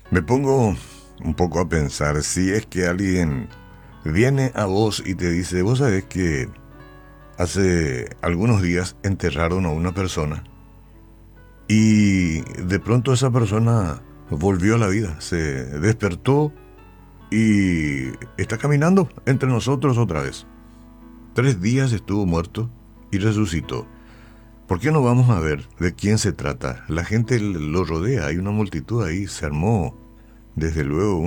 Me pongo un poco a pensar si es que alguien viene a vos y te dice, vos sabés que hace algunos días enterraron a una persona y de pronto esa persona volvió a la vida, se despertó y está caminando entre nosotros otra vez. 3 días estuvo muerto y resucitó. ¿Por qué no vamos a ver de quién se trata? La gente lo rodea, hay una multitud ahí, se armó desde luego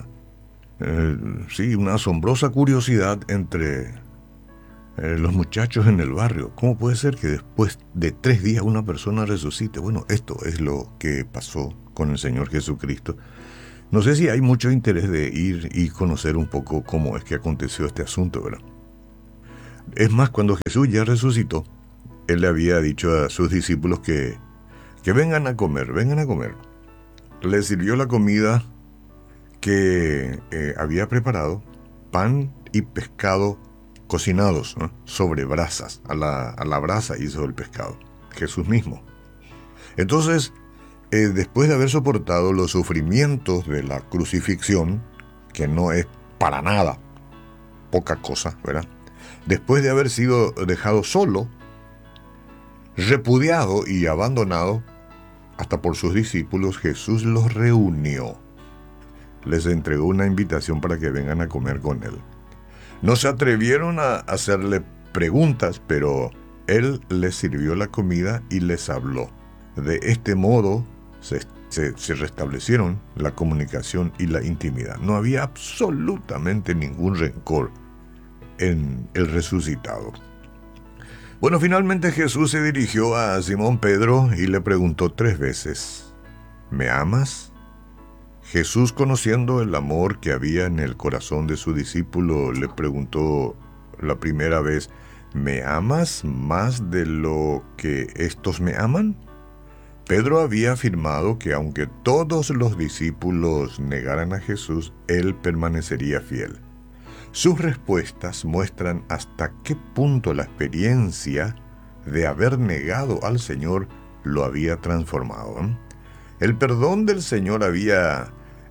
una asombrosa curiosidad entre los muchachos en el barrio. ¿Cómo puede ser que después de 3 días una persona resucite? Bueno, esto es lo que pasó con el Señor Jesucristo. No sé si hay mucho interés de ir y conocer un poco cómo es que aconteció este asunto, ¿verdad? Es más, cuando Jesús ya resucitó, Él le había dicho a sus discípulos que vengan a comer, vengan a comer. Les sirvió la comida que había preparado, pan y pescado cocinados, ¿no?, sobre brasas. A la brasa hizo el pescado, Jesús mismo. Entonces, después de haber soportado los sufrimientos de la crucifixión, que no es para nada poca cosa, ¿verdad? Después de haber sido dejado solo, repudiado y abandonado, hasta por sus discípulos, Jesús los reunió. Les entregó una invitación para que vengan a comer con Él. No se atrevieron a hacerle preguntas, pero Él les sirvió la comida y les habló. De este modo se restablecieron la comunicación y la intimidad. No había absolutamente ningún rencor en el resucitado. Bueno, finalmente Jesús se dirigió a Simón Pedro y le preguntó 3 veces, ¿me amas? Jesús, conociendo el amor que había en el corazón de su discípulo, le preguntó la primera vez, ¿me amas más de lo que estos me aman? Pedro había afirmado que aunque todos los discípulos negaran a Jesús, él permanecería fiel. Sus respuestas muestran hasta qué punto la experiencia de haber negado al Señor lo había transformado. El perdón del Señor había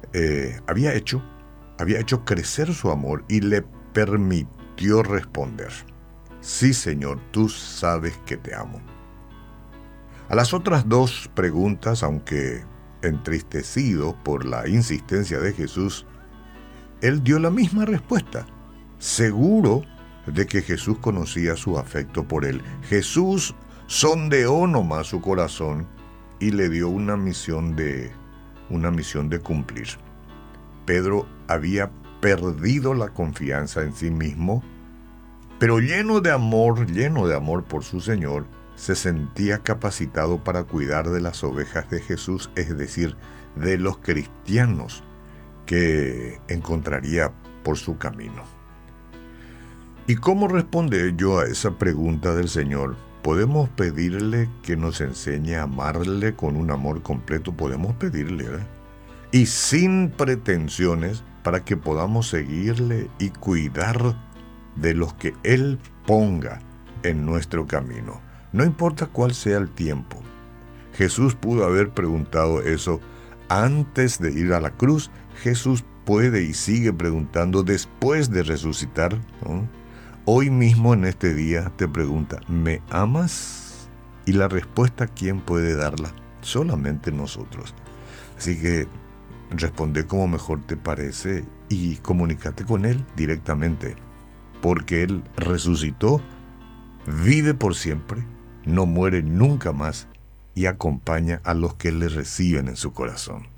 hecho crecer su amor y le permitió responder, sí, Señor, tú sabes que te amo. A las otras 2 preguntas, aunque entristecido por la insistencia de Jesús, él dio la misma respuesta, seguro de que Jesús conocía su afecto por él. Jesús sondeó nomás su corazón y le dio una misión de cumplir. Pedro había perdido la confianza en sí mismo, pero lleno de amor por su Señor, se sentía capacitado para cuidar de las ovejas de Jesús, es decir, de los cristianos que encontraría por su camino. ¿Y cómo responder yo a esa pregunta del Señor? ¿Podemos pedirle que nos enseñe a amarle con un amor completo? Podemos pedirle, ¿eh? Y sin pretensiones, para que podamos seguirle y cuidar de los que Él ponga en nuestro camino. No importa cuál sea el tiempo. Jesús pudo haber preguntado eso antes de ir a la cruz. Jesús puede y sigue preguntando después de resucitar, ¿no? Hoy mismo en este día te pregunta, ¿me amas? Y la respuesta, ¿quién puede darla? Solamente nosotros. Así que responde como mejor te parece y comunícate con Él directamente, porque Él resucitó, vive por siempre, no muere nunca más y acompaña a los que le reciben en su corazón.